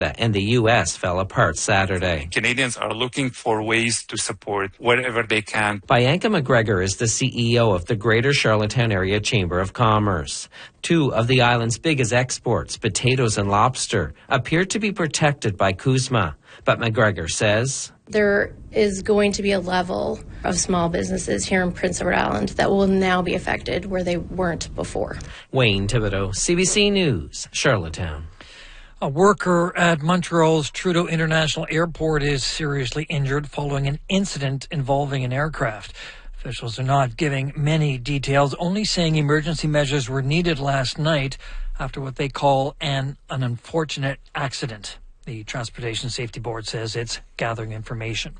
and the U.S. fell apart Saturday. Canadians are looking for ways to support wherever they can. Bianca McGregor is the CEO of the Greater Charlottetown Area Chamber of Commerce. Two of the island's biggest exports, potatoes and lobster, appear to be protected by CUSMA. But McGregor says there is going to be a level of small businesses here in Prince Edward Island that will now be affected where they weren't before. Wayne Thibodeau, CBC News, Charlottetown. A worker at Montreal's Trudeau International Airport is seriously injured following an incident involving an aircraft. Officials are not giving many details, only saying emergency measures were needed last night after what they call an unfortunate accident. The Transportation Safety Board says it's gathering information.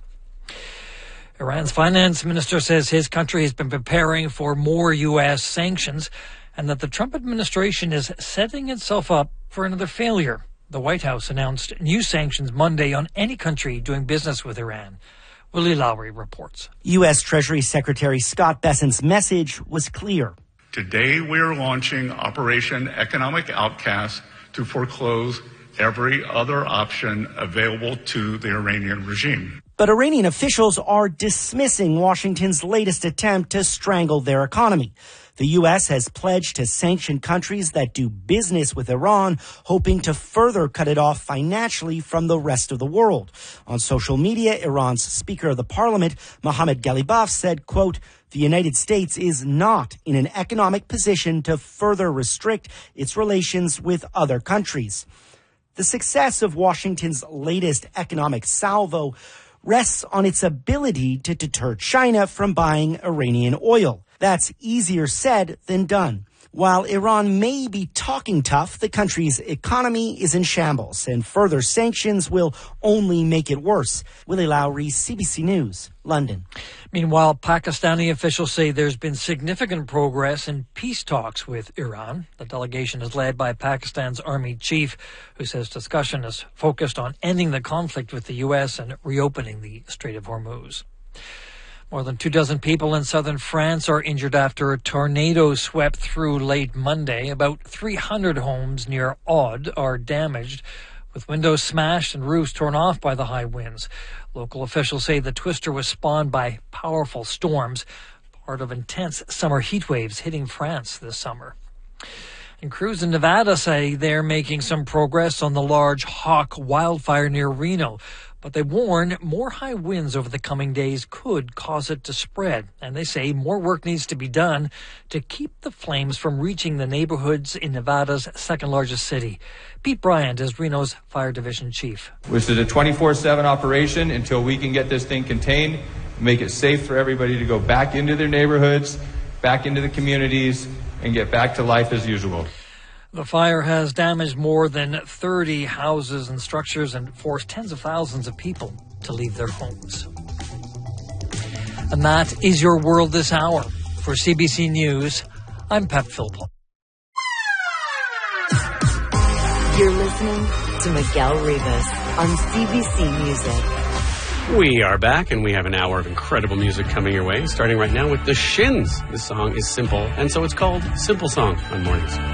Iran's finance minister says his country has been preparing for more U.S. sanctions and that the Trump administration is setting itself up for another failure. The White House announced new sanctions Monday on any country doing business with Iran. Willie Lowry reports. U.S. Treasury Secretary Scott Bessent's message was clear. Today we are launching Operation Economic Outcast to foreclose every other option available to the Iranian regime. But Iranian officials are dismissing Washington's latest attempt to strangle their economy. The U.S. has pledged to sanction countries that do business with Iran, hoping to further cut it off financially from the rest of the world. On social media, Iran's Speaker of the Parliament, Mohammad Ghalibaf, said, quote, "The United States is not in an economic position to further restrict its relations with other countries." The success of Washington's latest economic salvo rests on its ability to deter China from buying Iranian oil. That's easier said than done. While Iran may be talking tough, the country's economy is in shambles, and further sanctions will only make it worse. Willie Lowry, CBC News, London. Meanwhile, Pakistani officials say there's been significant progress in peace talks with Iran. The delegation is led by Pakistan's army chief, who says discussion is focused on ending the conflict with the U.S. and reopening the Strait of Hormuz. More than 24 people in southern France are injured after a tornado swept through late Monday. About 300 homes near Aude are damaged, with windows smashed and roofs torn off by the high winds. Local officials say the twister was spawned by powerful storms, part of intense summer heat waves hitting France this summer. And crews in Nevada say they're making some progress on the large Hawk wildfire near Reno. But they warn more high winds over the coming days could cause it to spread. And they say more work needs to be done to keep the flames from reaching the neighborhoods in Nevada's second largest city. Pete Bryant is Reno's fire division chief. This is a 24/7 operation until we can get this thing contained, make it safe for everybody to go back into their neighborhoods, back into the communities, and get back to life as usual. The fire has damaged more than 30 houses and structures and forced tens of thousands of people to leave their homes. And that is your world this hour. For CBC News, I'm Pep Philpott. You're listening to Miguel Rivas on CBC Music. We are back, and we have an hour of incredible music coming your way, starting right now with The Shins. This song is simple, and so it's called Simple Song on Mornings.